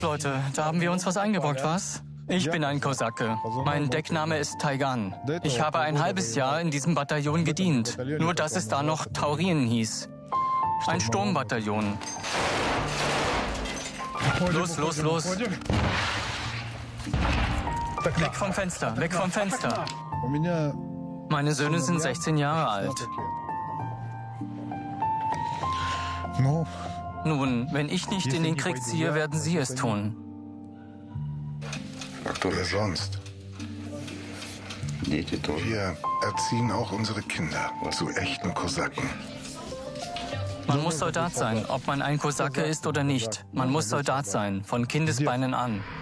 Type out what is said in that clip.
Leute, da haben wir uns was eingebrockt, was? Ich bin ein Kosake. Mein Deckname ist Taigan. Ich habe ein halbes Jahr in diesem Bataillon gedient. Nur dass es da noch Taurin hieß. Ein Sturmbataillon. Los, los, los. Weg vom Fenster, weg vom Fenster. Meine Söhne sind 16 Jahre alt. Nun, wenn ich nicht in den Krieg ziehe, werden sie es tun. Wer sonst? Wir erziehen auch unsere Kinder zu echten Kosaken. Man muss Soldat sein, ob man ein Kosake ist oder nicht. Man muss Soldat sein, von Kindesbeinen an.